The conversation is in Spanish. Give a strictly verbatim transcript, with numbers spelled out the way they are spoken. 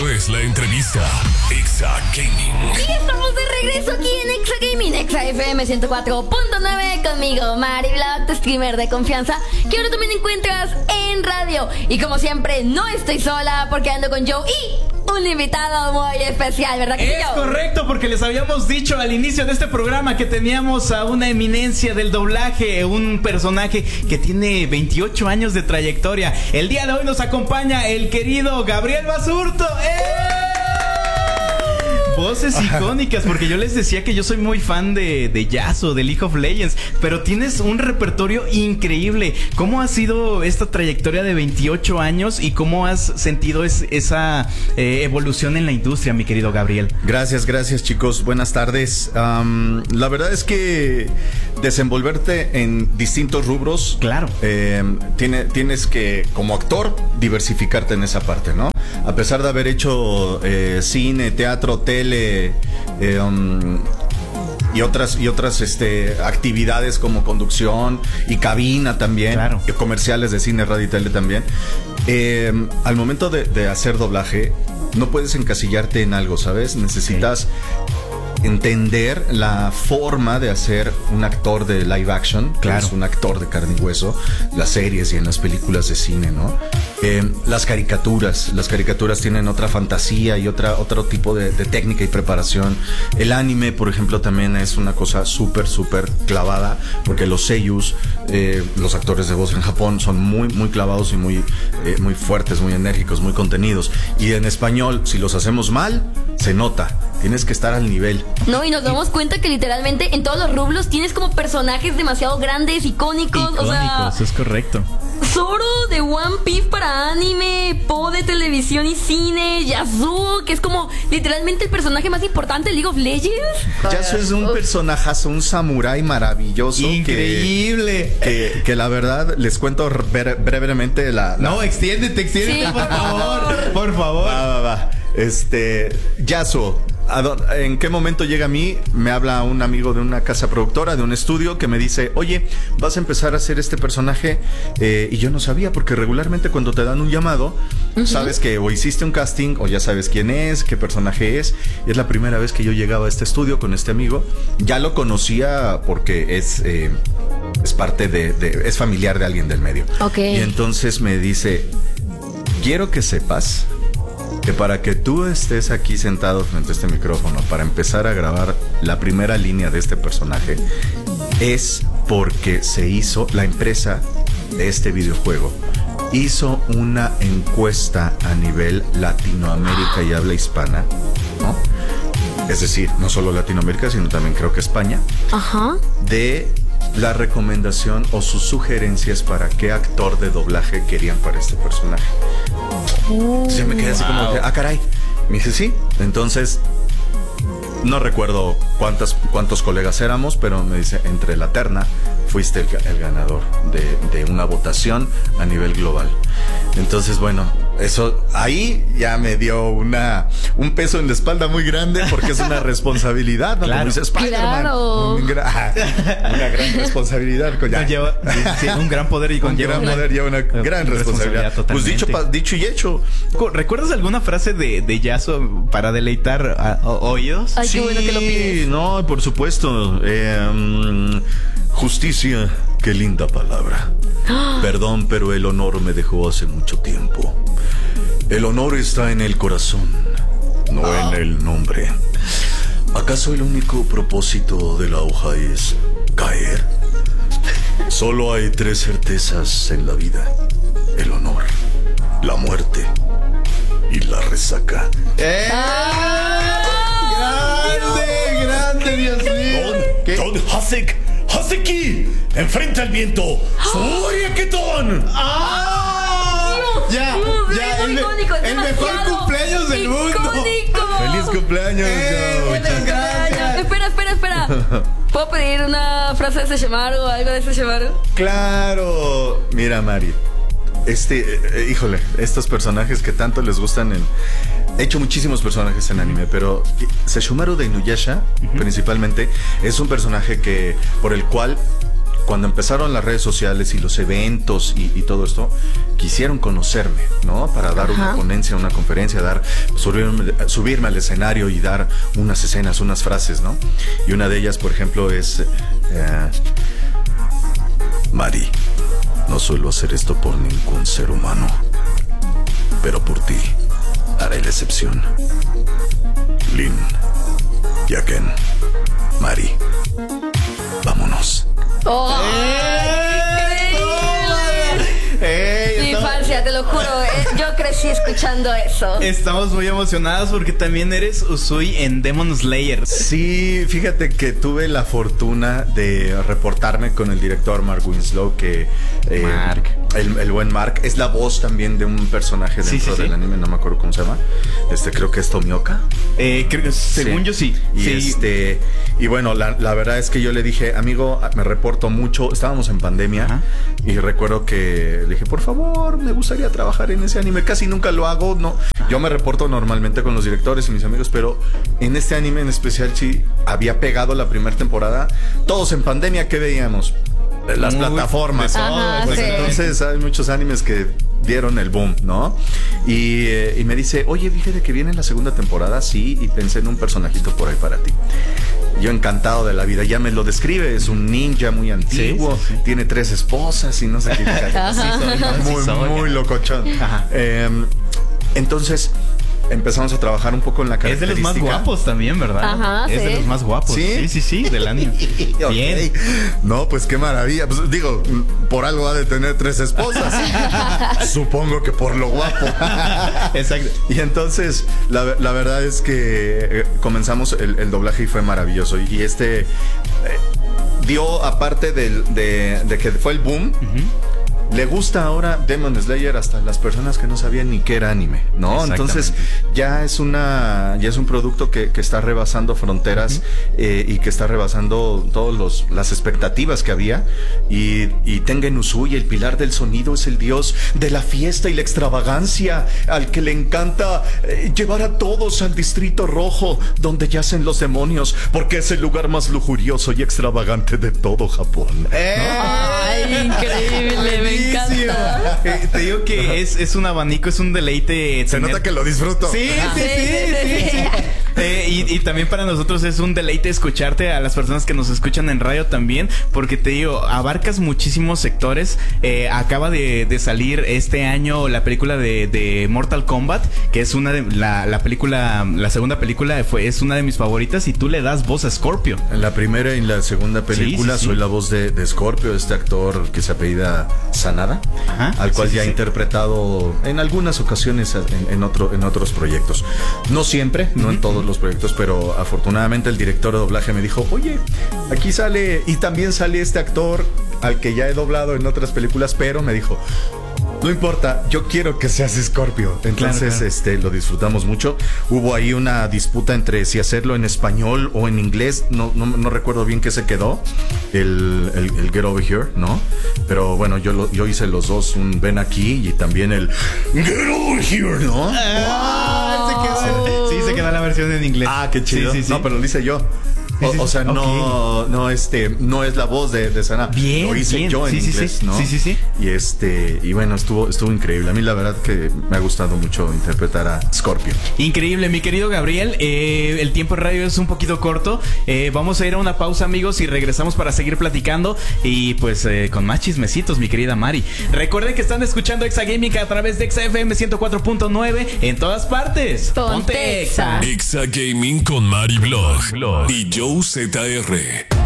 Esto es la entrevista Exa Gaming. Y estamos de regreso aquí en Exa Gaming, Exa F M ciento cuatro punto nueve, conmigo, Mari Vlog, tu streamer de confianza, que ahora también encuentras en radio. Y como siempre, no estoy sola porque ando con Joe y un invitado muy especial, ¿verdad que Es Joe? correcto, porque les habíamos dicho al inicio de este programa que teníamos a una eminencia del doblaje, un personaje que tiene veintiocho años de trayectoria. El día de hoy nos acompaña el querido Gabriel Basurto. ¡Eh! Voces icónicas, porque yo les decía que yo soy muy fan de, de Yasuo, de League of Legends, pero tienes un repertorio increíble. ¿Cómo ha sido esta trayectoria de veintiocho años y cómo has sentido es, esa eh, evolución en la industria, mi querido Gabriel? Gracias, gracias chicos, buenas tardes. Um, la verdad es que desenvolverte en distintos rubros, claro, eh, tiene, tienes que, como actor, diversificarte en esa parte, ¿no? A pesar de haber hecho eh, cine, teatro, tele eh, um, y otras y otras este, actividades como conducción y cabina también, claro, y comerciales de cine, radio y tele también. Eh, al momento de, de hacer doblaje, no puedes encasillarte en algo, ¿sabes? Necesitas entender la forma de hacer un actor de live action, claro, que es un actor de carne y hueso, las series y en las películas de cine, ¿no? Eh, las caricaturas, las caricaturas tienen otra fantasía y otra otro tipo de, de técnica y preparación. El anime, por ejemplo, también es una cosa súper, súper clavada, porque los seiyus, eh, los actores de voz en Japón, son muy, muy clavados y muy, eh, muy fuertes, muy enérgicos, muy contenidos. Y en español, si los hacemos mal, se nota. Tienes que estar al nivel. No, y nos damos cuenta que literalmente en todos los rubros tienes como personajes demasiado grandes, icónicos. Icónicos, o sea, es correcto. Zoro de One Piece para anime, Po de televisión y cine, Yasuo, que es como literalmente el personaje más importante de League of Legends. Yasuo es un personajazo, un samurái maravilloso. Increíble. Que, que, que la verdad, les cuento bre brevemente la, la... No, extiéndete, extiéndete, sí, por favor, por favor. Va, va, va. Este, Yasuo, ¿en qué momento llega a mí? Me habla un amigo de una casa productora, de un estudio, que me dice, oye, vas a empezar a hacer este personaje, eh, y yo no sabía, porque regularmente cuando te dan un llamado, uh-huh, sabes que o hiciste un casting o ya sabes quién es, qué personaje es. Y es la primera vez que yo llegaba a este estudio con este amigo. Ya lo conocía porque es eh, es parte de, de es familiar de alguien del medio. Okay. Y entonces me dice, quiero que sepas que para que tú estés aquí sentado frente a este micrófono para empezar a grabar la primera línea de este personaje es porque se hizo, la empresa de este videojuego hizo una encuesta a nivel Latinoamérica y habla hispana, ¿no? Es decir, no solo Latinoamérica, sino también creo que España. Ajá. De la recomendación o sus sugerencias para qué actor de doblaje querían para este personaje. Uh, Entonces yo me quedé así wow. como de, ah, caray. Me dice, sí. Entonces, no recuerdo cuántas, cuántos colegas éramos, pero me dice, entre la terna, fuiste el, el ganador de, de una votación a nivel global. Entonces, bueno, eso ahí ya me dio una un peso en la espalda muy grande, porque es una responsabilidad, ¿no? Claro. Como dice Spider-Man. Claro. Un gra una gran responsabilidad. Con, Conlleva, sí, un gran poder y conlleva un gran poder lleva una gran responsabilidad. Pues dicho, dicho y hecho. ¿Recuerdas alguna frase de, de Yasuo para deleitar a, a, oídos? Ay, sí, qué bueno que lo pides. No, por supuesto. Eh, um, justicia, qué linda palabra. Perdón, pero el honor me dejó hace mucho tiempo. El honor está en el corazón, no oh. en el nombre. ¿Acaso el único propósito de la hoja es caer? Solo hay tres certezas en la vida: el honor, la muerte y la resaca. ¡Eh! ¡Ah! ¡Grande, grande, Dios mío! ¿Qué? Don Hasek, Haseki, enfrenta al viento. ¡Soy Ketón! ¡Ah! Ya, Dios, ya, es el, icónico, es el mejor demasiado cumpleaños del mundo. ¡Icónico! ¡Feliz cumpleaños! Eh, Joe! muchas gracias. Espera, espera, espera. ¿Puedo pedir una frase de Sesshomaru o algo de Sesshomaru? Claro. Mira, Mari, este, eh, híjole, estos personajes que tanto les gustan en... He hecho muchísimos personajes en anime, pero Sesshomaru de Inuyasha, uh-huh, principalmente, es un personaje que por el cual cuando empezaron las redes sociales y los eventos y, y todo esto, quisieron conocerme, ¿no? Para dar Ajá. una ponencia, una conferencia, dar subirme, subirme al escenario y dar unas escenas, unas frases, ¿no? Y una de ellas, por ejemplo, es eh, Mari, no suelo hacer esto por ningún ser humano, pero por ti haré la excepción. Lynn, Yaken, Mari, vámonos. ¡Oh! ¡Ey! Infancia, te lo juro, eh, yo crecí escuchando eso. Estamos muy emocionados porque también eres Usui en Demon Slayer. Sí, fíjate que tuve la fortuna de reportarme con el director Mark Winslow, que eh, Mark. El, el buen Mark es la voz también de un personaje dentro sí, sí, del sí. anime, no me acuerdo cómo se llama. Este, creo que es Tomioka. Eh, creo que según sí. yo sí. Y sí. este, y bueno, la, la verdad es que yo le dije, amigo, me reporto mucho. Estábamos en pandemia. Ajá. Y recuerdo que le dije, por favor, me gustaría trabajar en ese anime. Casi nunca lo hago, no. Yo me reporto normalmente con los directores y mis amigos, pero en este anime en especial sí había pegado la primera temporada. Todos en pandemia, ¿qué veíamos? Las Muy plataformas. Ajá, pues sí. Entonces hay muchos animes que dieron el boom, ¿no? Y, eh, y me dice, oye, dije de que viene la segunda temporada, sí, y pensé en un personajito por ahí para ti. Yo encantado de la vida, ya me lo describe, es un ninja muy antiguo, sí, sí, sí. tiene tres esposas y no sé qué. muy, muy, muy locochón. Eh, entonces empezamos a trabajar un poco en la característica. Es de los más guapos también, ¿verdad? Ajá, es sí. de los más guapos. Sí, sí, sí, sí del anime. Okay. Bien. No, pues qué maravilla. Pues digo, por algo ha de tener tres esposas. Supongo que por lo guapo. Exacto. Y entonces, la, la verdad es que comenzamos el, el doblaje y fue maravilloso. Y este eh, dio, aparte del, de, de que fue el boom, uh-huh. le gusta ahora Demon Slayer hasta las personas que no sabían ni qué era anime, ¿no? Entonces ya es una ya es un producto que, que está rebasando fronteras uh-huh. eh, y que está rebasando todos los las expectativas que había. Y, y Tengen Uzui, el pilar del sonido, es el dios de la fiesta y la extravagancia, al que le encanta eh, llevar a todos al distrito rojo, donde yacen los demonios, porque es el lugar más lujurioso y extravagante de todo Japón. ¡Eh! ¡Ay, increíble! Me encanta. Eh, te digo que es, es un abanico, es un deleite. Se tener... nota que lo disfruto. Sí, sí, sí, sí, sí, sí. Eh, y, y también para nosotros es un deleite escucharte, a las personas que nos escuchan en radio también, porque te digo, abarcas muchísimos sectores. Eh, acaba de, de salir este año la película de, de Mortal Kombat, que es una de la, la película, la segunda película fue, es una de mis favoritas, y tú le das voz a Scorpio. En la primera y en la segunda película sí, sí, soy sí. la voz de, de Scorpio, este actor que se apellida Sanada, Ajá, al cual sí, ya sí, he sí. interpretado en algunas ocasiones en, en, otro, en otros proyectos. No siempre, no uh-huh. en todos los proyectos, pero afortunadamente el director de doblaje me dijo, oye, aquí sale, y también sale este actor al que ya he doblado en otras películas, pero me dijo, no importa, yo quiero que seas Scorpio. Entonces, claro, claro. este, lo disfrutamos mucho. Hubo ahí una disputa entre si hacerlo en español o en inglés. No, no, no recuerdo bien qué se quedó. El, el, el Get Over Here, ¿no? Pero bueno, yo, lo, yo hice los dos, un Ven Aquí y también el Get Over Here, ¿no? Ah, se quedó. Sí, se quedó la versión en inglés. Ah, qué chido. Sí, sí, sí. No, pero lo hice yo. O, o sea, okay. no, no, este, no es la voz de, de Sana. Bien, lo hice bien. yo en sí, inglés, sí, ¿no? Sí, sí, sí. Y este, y bueno, estuvo, estuvo increíble. A mí la verdad que me ha gustado mucho interpretar a Scorpio. Increíble, mi querido Gabriel. Eh, el tiempo en radio es un poquito corto. Eh, vamos a ir a una pausa, amigos, y regresamos para seguir platicando y pues eh, con más chismecitos, mi querida Mari. Recuerden que están escuchando Exa Gaming a través de Exa F M ciento cuatro punto nueve en todas partes. Ponte Exa. Exa Gaming con Mari Blog y Joe Z R.